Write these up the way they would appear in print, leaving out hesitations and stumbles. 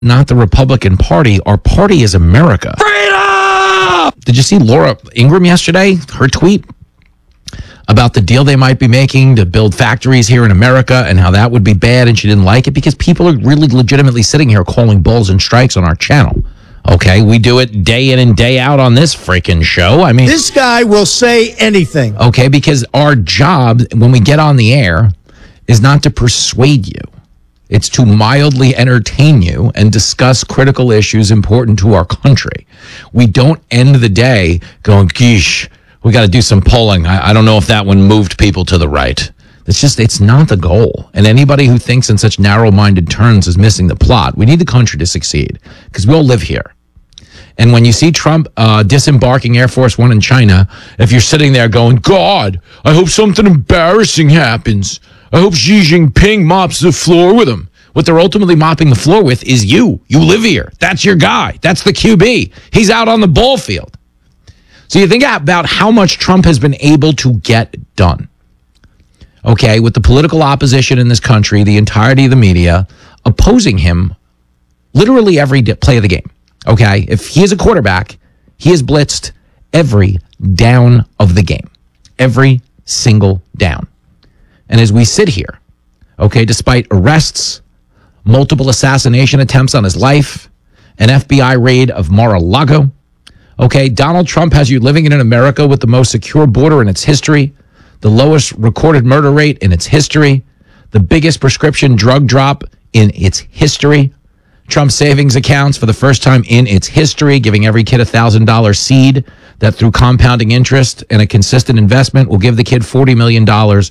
not the Republican Party. Our party is America. Freedom! Did you see Laura Ingraham yesterday? Her tweet about the deal they might be making to build factories here in America and how that would be bad, and she didn't like it because people are really legitimately sitting here calling balls and strikes on our channel. Okay, we do it day in and day out on this freaking show. I mean, this guy will say anything. Okay, because our job when we get on the air is not to persuade you. It's to mildly entertain you and discuss critical issues important to our country. We don't end the day going, geesh, we got to do some polling. I don't know if that one moved people to the right. It's not the goal. And anybody who thinks in such narrow-minded terms is missing the plot. We need the country to succeed because we all live here. And when you see Trump disembarking Air Force One in China, if you're sitting there going, God, I hope something embarrassing happens. I hope Xi Jinping mops the floor with him. What they're ultimately mopping the floor with is you. You live here. That's your guy. That's the QB. He's out on the ball field. So you think about how much Trump has been able to get done. Okay, with the political opposition in this country, the entirety of the media opposing him literally every play of the game. Okay, if he is a quarterback, he is blitzed every down of the game, every single down. And as we sit here, okay, despite arrests, multiple assassination attempts on his life, an FBI raid of Mar-a-Lago, okay, Donald Trump has you living in an America with the most secure border in its history, the lowest recorded murder rate in its history, the biggest prescription drug drop in its history, Trump savings accounts for the first time in its history, giving every kid $1,000 seed that through compounding interest and a consistent investment will give the kid $1 million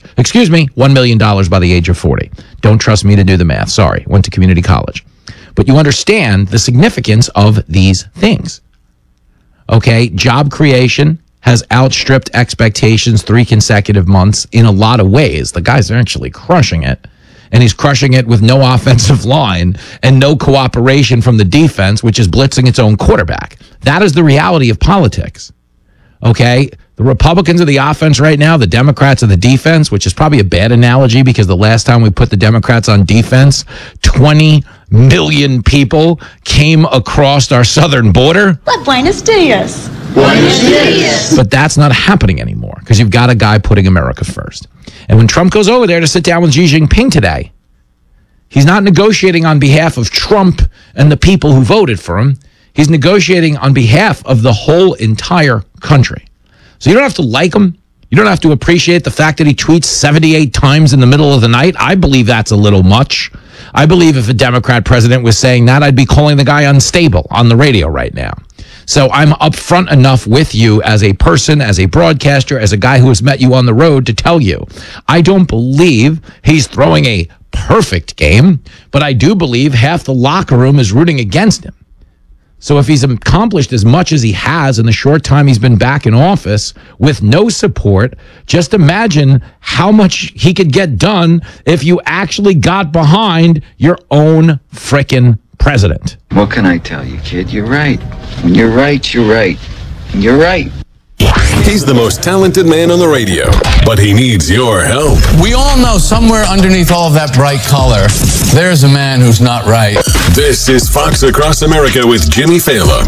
by the age of 40. Don't trust me to do the math. Sorry, went to community college. But you understand the significance of these things. Okay, job creation has outstripped expectations 3 consecutive months in a lot of ways. The guy's actually crushing it. And he's crushing it with no offensive line and no cooperation from the defense, which is blitzing its own quarterback. That is the reality of politics. Okay? The Republicans are the offense right now. The Democrats are the defense, which is probably a bad analogy because the last time we put the Democrats on defense, 20 million people came across our southern border. But Buenos Dias. Buenos Dias. But that's not happening anymore because you've got a guy putting America first. And when Trump goes over there to sit down with Xi Jinping today, he's not negotiating on behalf of Trump and the people who voted for him. He's negotiating on behalf of the whole entire country. So you don't have to like him. You don't have to appreciate the fact that he tweets 78 times in the middle of the night. I believe that's a little much. I believe if a Democrat president was saying that, I'd be calling the guy unstable on the radio right now. So I'm upfront enough with you as a person, as a broadcaster, as a guy who has met you on the road to tell you, I don't believe he's throwing a perfect game, but I do believe half the locker room is rooting against him. So if he's accomplished as much as he has in the short time he's been back in office with no support, just imagine how much he could get done if you actually got behind your own frickin' president. What can I tell you, kid? You're right. When you're right, you're right. And you're right. He's the most talented man on the radio, but he needs your help. We all know somewhere underneath all of that bright color, there's a man who's not right. This is Fox Across America with Jimmy Fallon.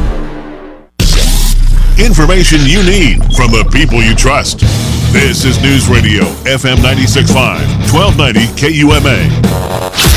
Information you need from the people you trust. This is News Radio, FM 96.5, 1290 KUMA.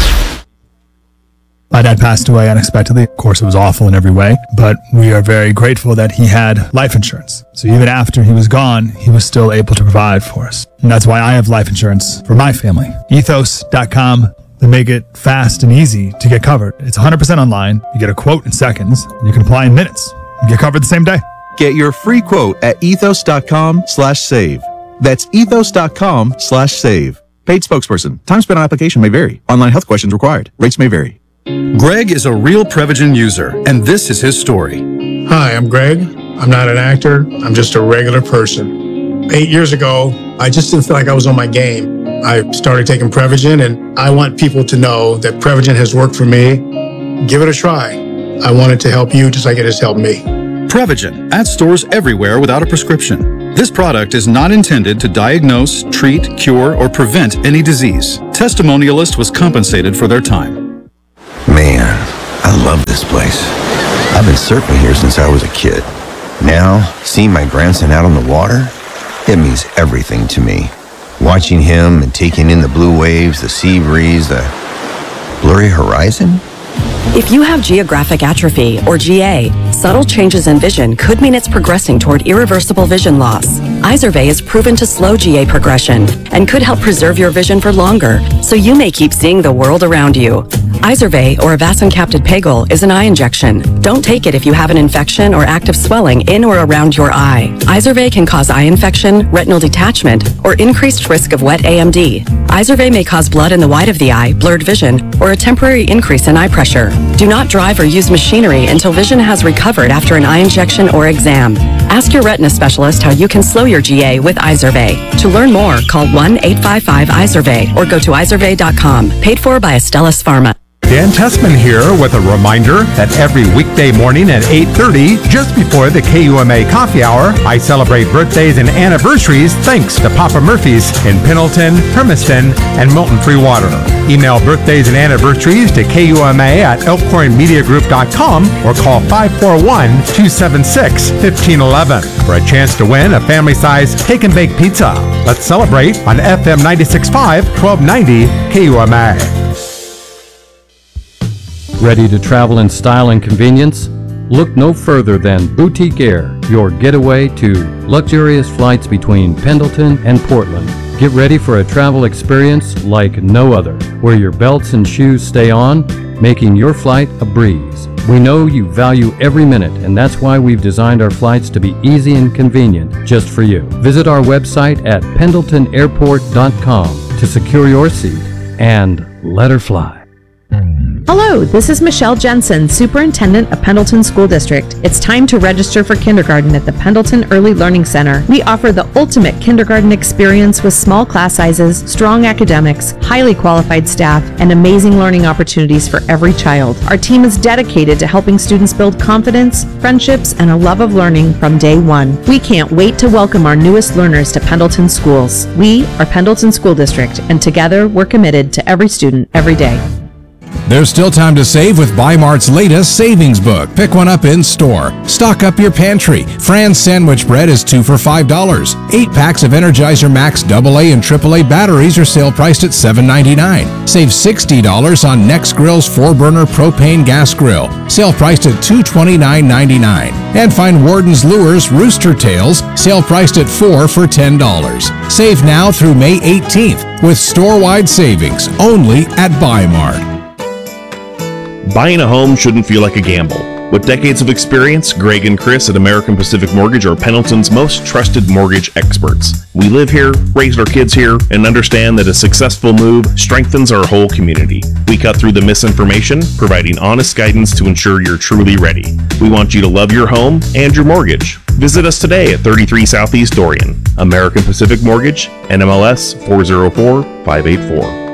My dad passed away unexpectedly. Of course, it was awful in every way, but we are very grateful that he had life insurance. So even after he was gone, he was still able to provide for us. And that's why I have life insurance for my family. Ethos.com. They make it fast and easy to get covered. It's 100% online. You get a quote in seconds, and you can apply in minutes. You get covered the same day. Get your free quote at ethos.com/save. That's ethos.com/save. Paid spokesperson. Time spent on application may vary. Online health questions required. Rates may vary. Greg is a real Prevagen user, and this is his story. Hi, I'm Greg. I'm not an actor. I'm just a regular person. 8 years ago, I just didn't feel like I was on my game. I started taking Prevagen, and I want people to know that Prevagen has worked for me. Give it a try. I want it to help you just like it has helped me. Prevagen, at stores everywhere without a prescription. This product is not intended to diagnose, treat, cure, or prevent any disease. Testimonialist was compensated for their time. Man, I love this place. I've been surfing here since I was a kid. Now, seeing my grandson out on the water, it means everything to me. Watching him and taking in the blue waves, the sea breeze, the blurry horizon. If you have geographic atrophy, or GA, subtle changes in vision could mean it's progressing toward irreversible vision loss. Izervay is proven to slow GA progression and could help preserve your vision for longer, so you may keep seeing the world around you. Izervay, or avacincaptad pegol, is an eye injection. Don't take it if you have an infection or active swelling in or around your eye. Izervay can cause eye infection, retinal detachment, or increased risk of wet AMD. Izervay may cause blood in the white of the eye, blurred vision, or a temporary increase in eye pressure. Do not drive or use machinery until vision has recovered after an eye injection or exam. Ask your retina specialist how you can slow your GA with Izervay. To learn more, call 1-855-IZERVAY or go to izervay.com. Paid for by Astellas Pharma. Dan Tessman here with a reminder that every weekday morning at 8:30, just before the KUMA coffee hour, I celebrate birthdays and anniversaries thanks to Papa Murphy's in Pendleton, Hermiston, and Milton Free Water. Email birthdays and anniversaries to KUMA at elkhornmediagroup.com or call 541-276-1511 for a chance to win a family-size take and bake pizza. Let's celebrate on FM 96.5, 1290 KUMA. Ready to travel in style and convenience? Look no further than Boutique Air, your getaway to luxurious flights between Pendleton and Portland. Get ready for a travel experience like no other, where your belts and shoes stay on, making your flight a breeze. We know you value every minute, and that's why we've designed our flights to be easy and convenient just for you. Visit our website at pendletonairport.com to secure your seat and let her fly. Hello, this is Michelle Jensen, Superintendent of Pendleton School District. It's time to register for kindergarten at the Pendleton Early Learning Center. We offer the ultimate kindergarten experience with small class sizes, strong academics, highly qualified staff, and amazing learning opportunities for every child. Our team is dedicated to helping students build confidence, friendships, and a love of learning from day one. We can't wait to welcome our newest learners to Pendleton schools. We are Pendleton School District, and together we're committed to every student, every day. There's still time to save with Bi-Mart's latest savings book. Pick one up in store. Stock up your pantry. Fran's sandwich bread is 2 for $5. 8 packs of Energizer Max AA and AAA batteries are sale priced at $7.99. Save $60 on Next Grill's 4-burner propane gas grill. Sale priced at $229.99. And find Warden's Lures Rooster Tails, sale priced at 4 for $10. Save now through May 18th with store-wide savings only at Bi-Mart. Buying a home shouldn't feel like a gamble. With decades of experience, Greg and Chris at American Pacific Mortgage are Pendleton's most trusted mortgage experts. We live here, raised our kids here, and understand that a successful move strengthens our whole community. We cut through the misinformation, providing honest guidance to ensure you're truly ready. We want you to love your home and your mortgage. Visit us today at 33 Southeast Dorian. American Pacific Mortgage, NMLS 404584.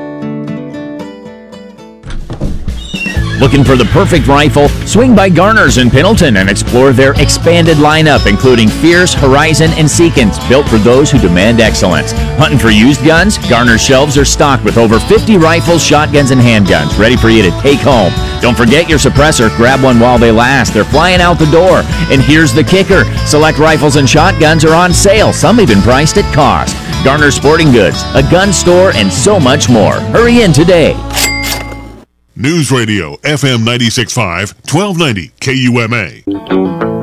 Looking for the perfect rifle? Swing by Garner's in Pendleton and explore their expanded lineup, including Fierce, Horizon, and Seekins, built for those who demand excellence. Hunting for used guns? Garner's shelves are stocked with over 50 rifles, shotguns, and handguns ready for you to take home. Don't forget your suppressor. Grab one while they last. They're flying out the door. And here's the kicker. Select rifles and shotguns are on sale, some even priced at cost. Garner Sporting Goods, a gun store, and so much more. Hurry in today. News Radio, FM 96.5, 1290 KUMA.